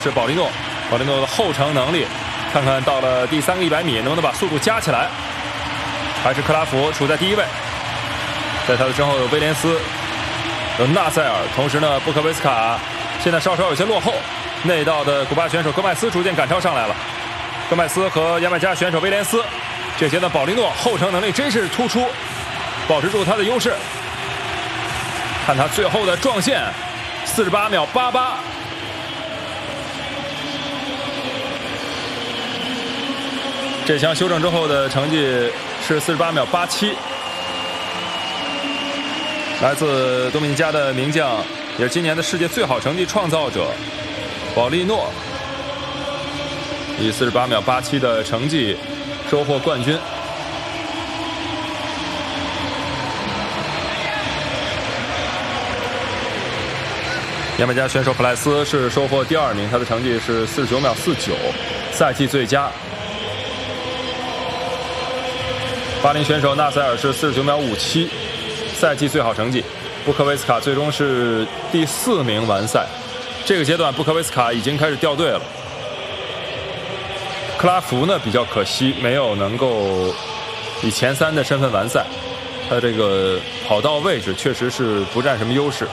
是保利诺的后程能力，看看到了第3个100米能不能把速度加起来。还是克拉福处在第1位，在他的身后有威廉斯，有纳塞尔，同时呢，布科维斯卡现在稍稍有些落后。内道的古巴选手戈麦斯逐渐赶超上来了，戈麦斯和牙买加选手威廉斯，这些的保利诺后程能力真是突出，保持住他的优势。看他最后的撞线，48秒88。这项修正之后的成绩是48秒87，来自多米尼加的名将，也是今年的世界最好成绩创造者保利诺，以48秒87的成绩收获冠军。牙买加选手普莱斯是收获第2名，他的成绩是49秒49，赛季最佳。巴林选手纳塞尔是49秒57，赛季最好成绩。布科维斯卡最终是第4名完赛。这个阶段，布科维斯卡已经开始掉队了。克拉福呢比较可惜，没有能够以前3的身份完赛。他这个跑道位置确实是不占什么优势。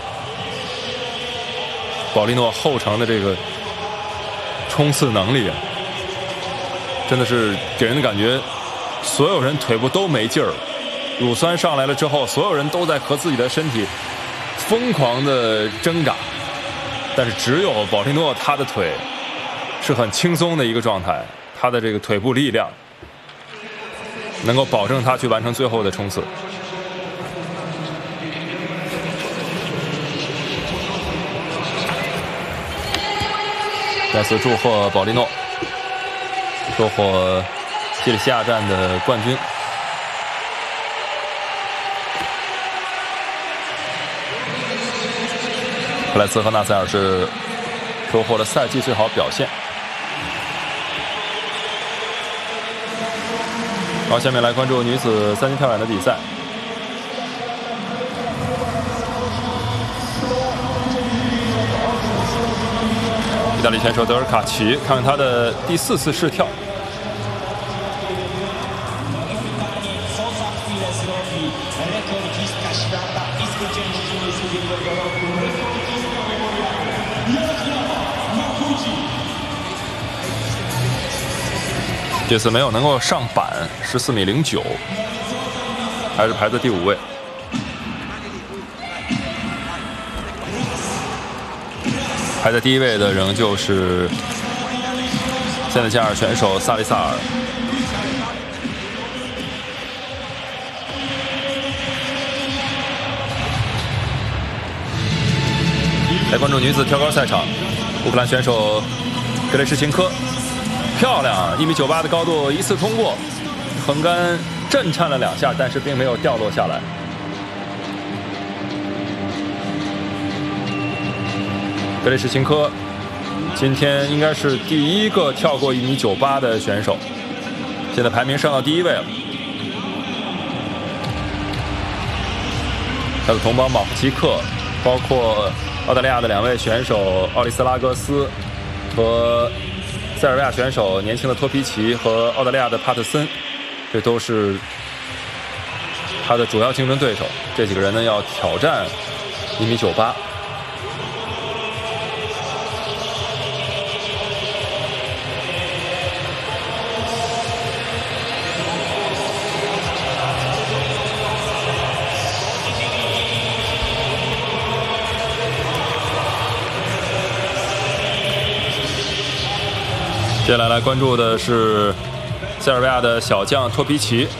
保利诺后程的这个冲刺能力啊，真的是给人的感觉，所有人腿部都没劲儿，乳酸上来了之后，所有人都在和自己的身体疯狂的挣扎，但是只有保利诺他的腿是很轻松的一个状态，他的这个腿部力量能够保证他去完成最后的冲刺。再次祝贺保利诺收获基里西亚站的冠军。普莱斯和纳塞尔是收获了赛季最好表现。好，下面来关注女子3级跳远的比赛。意大利选手德尔卡奇，看看他的第4次试跳。这次没有能够上板，14米09，还是排在第5位。排在第1位的仍旧是现在加尔选手萨利萨尔。来关注女子跳高赛场，乌克兰选手格雷什琴科，漂亮，1米98的高度一次通过，横杆震颤了2下，但是并没有掉落下来。格雷什琴科今天应该是第1个跳过1米98的选手，现在排名上到第1位了。他的同胞马夫奇克，包括澳大利亚的2位选手奥利斯拉格斯和塞尔维亚选手年轻的托皮奇和澳大利亚的帕特森，这都是他的主要竞争对手。这几个人呢要挑战1米98。接下来关注的是塞尔维亚的小将托皮奇。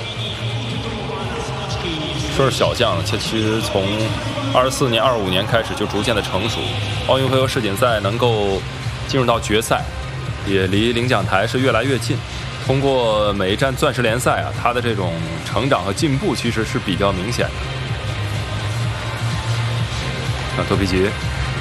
说是小将，其实从24年、25年开始就逐渐的成熟。奥运会和世锦赛能够进入到决赛，也离领奖台是越来越近。通过每一站钻石联赛啊，他的这种成长和进步其实是比较明显的。看托皮奇，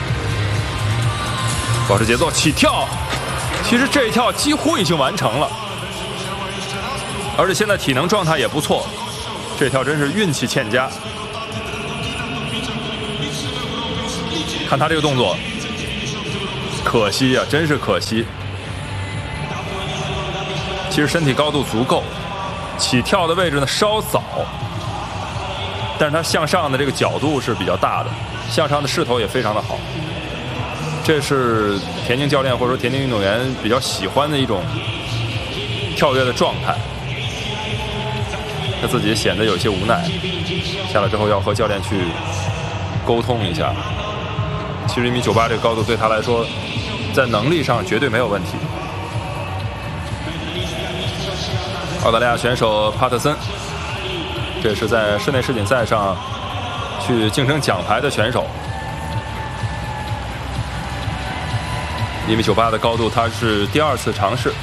保持节奏，起跳。其实这一跳几乎已经完成了，而且现在体能状态也不错，这跳真是运气欠佳。看他这个动作， 可惜呀，真是可惜。其实身体高度足够，起跳的位置呢稍早，但是他向上的这个角度是比较大的，向上的势头也非常的好。这是田径教练或者说田径运动员比较喜欢的一种跳跃的状态。他自己显得有些无奈，下来之后要和教练去沟通一下。其实1.98米这个高度对他来说，在能力上绝对没有问题。澳大利亚选手帕特森，这是在室内世锦赛上去竞争奖牌的选手。1.98米的高度，他是第2次尝试。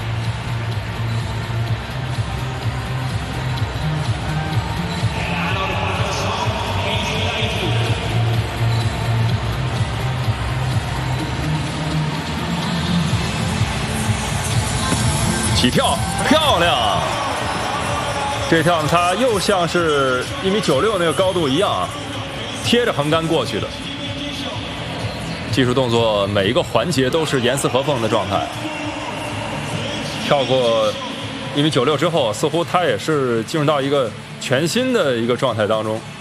起跳漂亮，这跳它又像是1.96米那个高度一样，贴着横杆过去的。技术动作每一个环节都是严丝合缝的状态。跳过1.96米之后，似乎他也是进入到一个全新的一个状态当中。